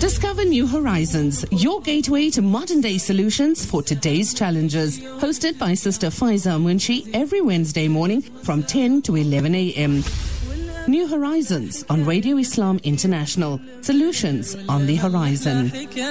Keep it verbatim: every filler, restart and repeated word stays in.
Discover New Horizons, your gateway to modern-day solutions for today's challenges. Hosted by Sister Faiza Munshi every Wednesday morning from ten to eleven a.m. New Horizons on Radio Islam International. Solutions on the horizon.